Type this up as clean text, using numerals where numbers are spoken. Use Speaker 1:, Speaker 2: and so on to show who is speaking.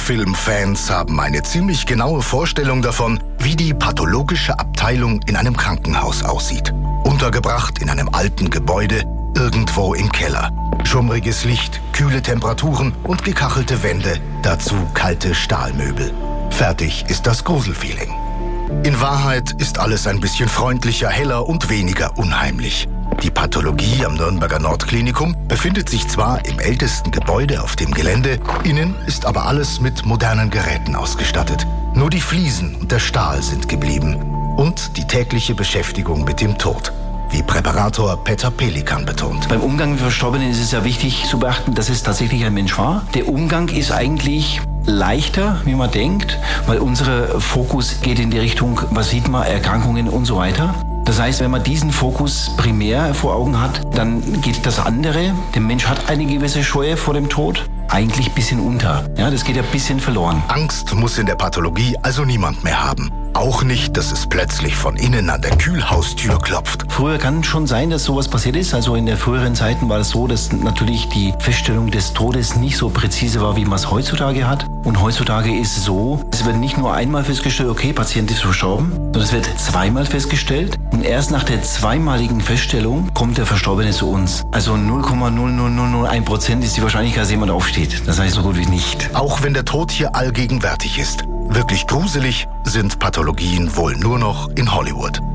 Speaker 1: Horrorfilm-Fans haben eine ziemlich genaue Vorstellung davon, wie die pathologische Abteilung in einem Krankenhaus aussieht. Untergebracht in einem alten Gebäude, irgendwo im Keller. Schummriges Licht, kühle Temperaturen und gekachelte Wände, dazu kalte Stahlmöbel. Fertig ist das Gruselfeeling. In Wahrheit ist alles ein bisschen freundlicher, heller und weniger unheimlich. Die Pathologie am Nürnberger Nordklinikum befindet sich zwar im ältesten Gebäude auf dem Gelände, innen ist aber alles mit modernen Geräten ausgestattet. Nur die Fliesen und der Stahl sind geblieben. Und die tägliche Beschäftigung mit dem Tod, wie Präparator Peter Pelikan betont.
Speaker 2: Beim Umgang mit Verstorbenen ist es ja wichtig zu beachten, dass es tatsächlich ein Mensch war. Der Umgang ist eigentlich leichter, wie man denkt, weil unser Fokus geht in die Richtung, was sieht man, Erkrankungen und so weiter. Das heißt, wenn man diesen Fokus primär vor Augen hat, dann geht das andere, der Mensch hat eine gewisse Scheue vor dem Tod, eigentlich ein bisschen unter. Ja, das geht ja ein bisschen verloren.
Speaker 1: Angst muss in der Pathologie also niemand mehr haben. Auch nicht, dass es plötzlich von innen an der Kühlhaustür klopft.
Speaker 2: Früher kann schon sein, dass sowas passiert ist. Also in der früheren Zeiten war es so, dass natürlich die Feststellung des Todes nicht so präzise war, wie man es heutzutage hat. Und heutzutage ist es so, es wird nicht nur einmal festgestellt, okay, Patient ist verstorben, sondern es wird zweimal festgestellt. Und erst nach der zweimaligen Feststellung kommt der Verstorbene zu uns. Also 0,00001% ist die Wahrscheinlichkeit, dass jemand aufsteht. Das heißt so gut wie nicht.
Speaker 1: Auch wenn der Tod hier allgegenwärtig ist. Wirklich gruselig sind Pathologien wohl nur noch in Hollywood.